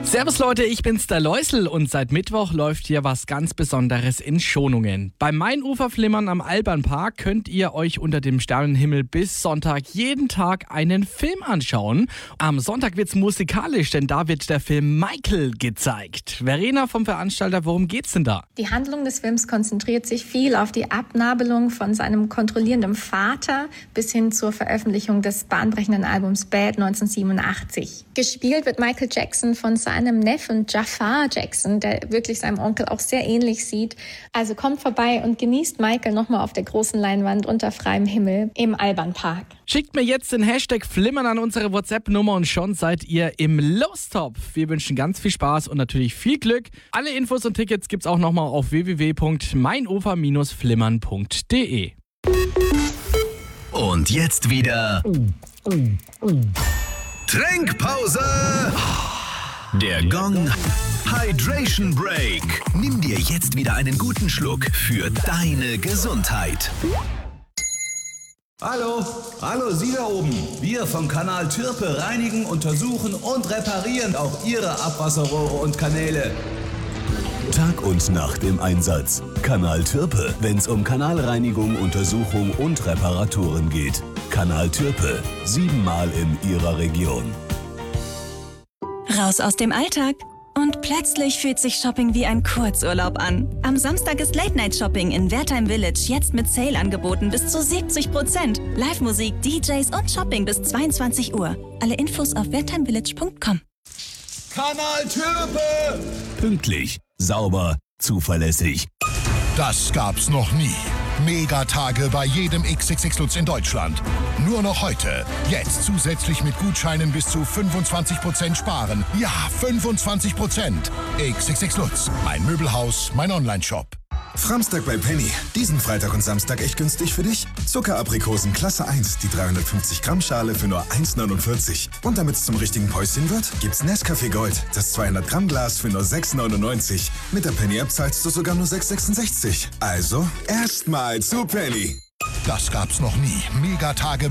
Servus Leute, ich bin's der Läusel und seit Mittwoch läuft hier was ganz Besonderes in Schonungen. Beim Mainuferflimmern am Albanpark könnt ihr euch unter dem Sternenhimmel bis Sonntag jeden Tag einen Film anschauen. Am Sonntag wird's musikalisch, denn da wird der Film Michael gezeigt. Verena vom Veranstalter, worum geht's denn da? Die Handlung des Films konzentriert sich viel auf die Abnabelung von seinem kontrollierenden Vater bis hin zur Veröffentlichung des bahnbrechenden Albums Bad 1987. Gespielt wird Michael Jackson von seinem Neffen Jafar Jackson, der wirklich seinem Onkel auch sehr ähnlich sieht. Also kommt vorbei und genießt Michael nochmal auf der großen Leinwand unter freiem Himmel im Albanpark. Schickt mir jetzt den Hashtag Flimmern an unsere WhatsApp-Nummer und schon seid ihr im Lostopf. Wir wünschen ganz viel Spaß und natürlich viel Glück. Alle Infos und Tickets gibt's auch nochmal auf www.mainufer-flimmern.de. Und jetzt wieder Trinkpause. Der Gong Hydration Break. Nimm dir jetzt wieder einen guten Schluck für deine Gesundheit. Hallo, Sie da oben. Wir vom Kanal Türpe reinigen, untersuchen und reparieren auch Ihre Abwasserrohre und Kanäle. Tag und Nacht im Einsatz. Kanal Türpe, wenn's um Kanalreinigung, Untersuchung und Reparaturen geht. Kanal Türpe, 7-mal in Ihrer Region. Raus aus dem Alltag. Und plötzlich fühlt sich Shopping wie ein Kurzurlaub an. Am Samstag ist Late-Night-Shopping in Wertheim Village jetzt mit Sale-Angeboten bis zu 70%. Live-Musik, DJs und Shopping bis 22 Uhr. Alle Infos auf wertheimvillage.com. Kanal Türpe! Pünktlich, sauber, zuverlässig. Das gab's noch nie. Megatage bei jedem XXX Lutz in Deutschland. Nur noch heute. Jetzt zusätzlich mit Gutscheinen bis zu 25% sparen. Ja, 25%. XXX Lutz. Mein Möbelhaus, mein Onlineshop. Framstag bei Penny. Diesen Freitag und Samstag echt günstig für dich. Zuckeraprikosen Klasse 1, die 350 Gramm Schale für nur 1,49. Und damit es zum richtigen Päuschen wird, gibt's Nescafé Gold, das 200 Gramm Glas für nur 6,99. Mit der Penny App zahlst du sogar nur 6,66. Also erstmal zu Penny. Das gab's noch nie. Megatage